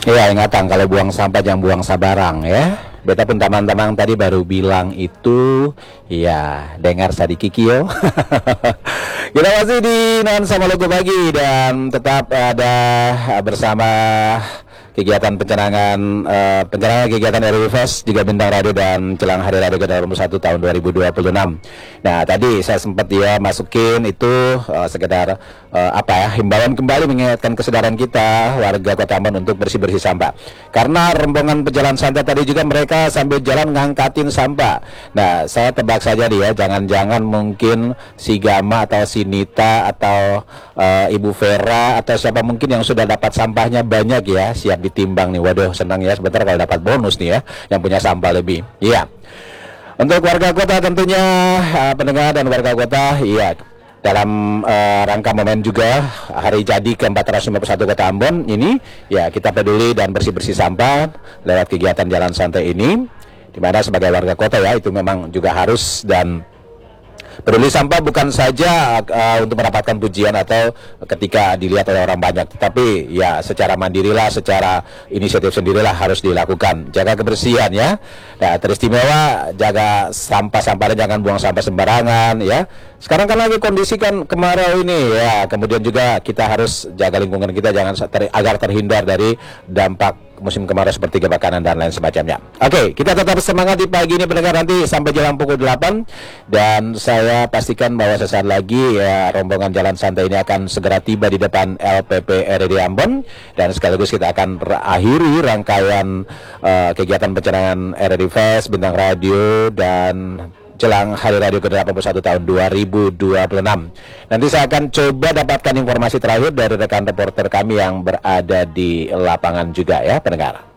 Ya, ingatan kalau buang sampah jangan buang sabarang ya. Beta pun teman-teman tadi baru bilang itu, ya dengar sadikikio. Kita masih di Nuansa Maluku Pagi dan tetap ada bersama kegiatan pencanangan kegiatan RW Fest juga Bintang Radio dan Jelang Hari Radio ke-21 tahun 2026. Nah, tadi saya sempat masukin itu sekedar himbauan kembali mengingatkan kesadaran kita warga Kota Ambon untuk bersih-bersih sampah. Karena rombongan pejalan santai tadi juga mereka sambil jalan ngangkatin sampah. Nah, saya tebak saja jangan-jangan mungkin si Gama atau si Nita atau Ibu Vera atau siapa mungkin yang sudah dapat sampahnya banyak ya, siap ditimbang nih. Waduh, senang ya sebentar kalau dapat bonus nih ya, yang punya sampah lebih. Iya. Untuk warga kota tentunya pendengar dan warga kota, iya, dalam rangka momen juga hari jadi ke-451 Kota Ambon ini, ya kita peduli dan bersih-bersih sampah lewat kegiatan jalan santai ini, di mana sebagai warga kota ya itu memang juga harus dan peduli sampah bukan saja untuk mendapatkan pujian atau ketika dilihat oleh orang banyak, tetapi ya secara mandirilah, secara inisiatif sendirilah harus dilakukan. Jaga kebersihan ya. Nah, teristimewa jaga sampah-sampahnya, jangan buang sampah sembarangan ya. Sekarang kan lagi kondisi kan kemarau ini ya. Kemudian juga kita harus jaga lingkungan kita agar terhindar dari dampak musim kemarau seperti kebakaran dan lain semacamnya. Oke, kita tetap semangat di pagi ini pendengar, nanti sampai jam pukul 8 dan saya pastikan bahwa sesaat lagi ya rombongan jalan santai ini akan segera tiba di depan LPP RRD Ambon dan sekaligus kita akan akhiri rangkaian kegiatan pencanangan RRD Fest Bintang Radio dan Jelang Hari Radio ke-81 tahun 2026. Nanti saya akan coba dapatkan informasi terakhir dari rekan reporter kami yang berada di lapangan juga ya pendengar.